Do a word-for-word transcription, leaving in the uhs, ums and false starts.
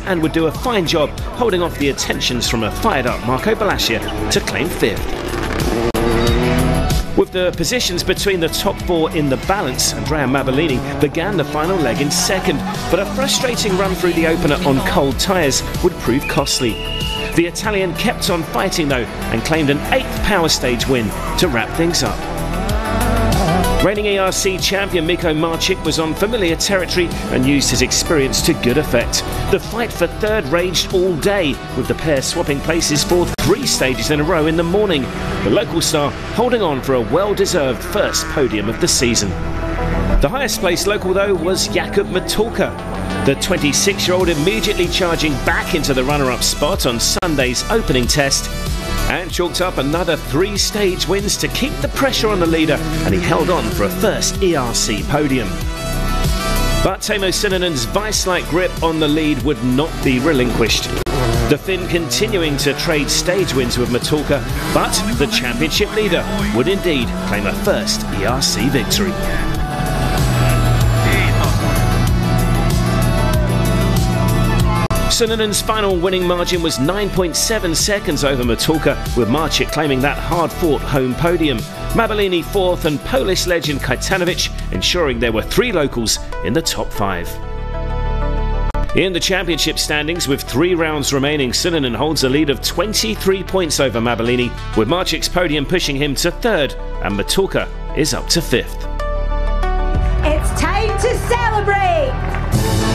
and would do a fine job holding off the attentions from a fired-up Marco Balacia to claim fifth. With the positions between the top four in the balance, Andrea Mabellini began the final leg in second, but a frustrating run through the opener on cold tyres would prove costly. The Italian kept on fighting though and claimed an eighth power stage win to wrap things up. Reigning E R C champion Mikko Marcik was on familiar territory and used his experience to good effect. The fight for third raged all day, with the pair swapping places for three stages in a row in the morning. The local star holding on for a well-deserved first podium of the season. The highest placed local though was Jakub Matulka. The twenty-six-year-old immediately charging back into the runner-up spot on Sunday's opening test, and chalked up another three stage wins to keep the pressure on the leader, and he held on for a first E R C podium. But Teemu Sünninen's vice-like grip on the lead would not be relinquished. The Finn continuing to trade stage wins with Matulka, but the championship leader would indeed claim a first E R C victory. Sünninen's final winning margin was nine point seven seconds over Matulka, with Marcik claiming that hard-fought home podium. Mabellini fourth and Polish legend Kajtanovic ensuring there were three locals in the top five. In the championship standings, with three rounds remaining, Sünninen holds a lead of twenty-three points over Mabellini, with Marcik's podium pushing him to third, and Matulka is up to fifth.